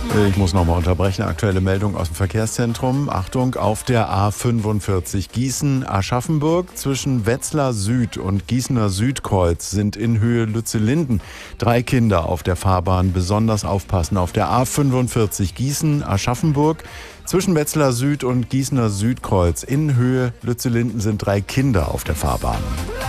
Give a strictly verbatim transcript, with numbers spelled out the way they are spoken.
Ich muss nochmal unterbrechen. Aktuelle Meldung aus dem Verkehrszentrum. Achtung, auf der A fünfundvierzig Gießen-Aschaffenburg zwischen Wetzlar Süd und Gießener Südkreuz sind in Höhe Lützellinden drei Kinder auf der Fahrbahn. Besonders aufpassen. Auf der A fünfundvierzig Gießen-Aschaffenburg zwischen Wetzlar Süd und Gießener Südkreuz in Höhe Lützellinden sind drei Kinder auf der Fahrbahn.